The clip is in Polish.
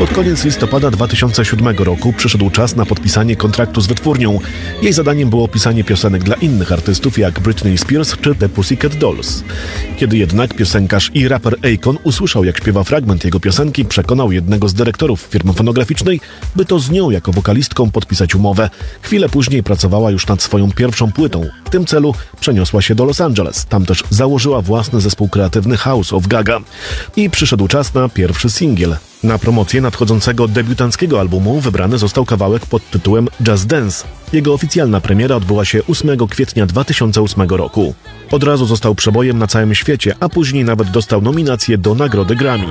Pod koniec listopada 2007 roku przyszedł czas na podpisanie kontraktu z wytwórnią. Jej zadaniem było pisanie piosenek dla innych artystów jak Britney Spears czy The Pussycat Dolls. Kiedy jednak piosenkarz i raper Akon usłyszał, jak śpiewa fragment jego piosenki, przekonał jednego z dyrektorów firmy fonograficznej, by to z nią jako wokalistką podpisać umowę. Chwilę później pracowała już nad swoją pierwszą płytą. W tym celu przeniosła się do Los Angeles. Tam też założyła własny zespół kreatywny House of Gaga. I przyszedł czas na pierwszy singiel. Na promocję nadchodzącego debiutanckiego albumu wybrany został kawałek pod tytułem Just Dance. Jego oficjalna premiera odbyła się 8 kwietnia 2008 roku. Od razu został przebojem na całym świecie, a później nawet dostał nominację do nagrody Grammy.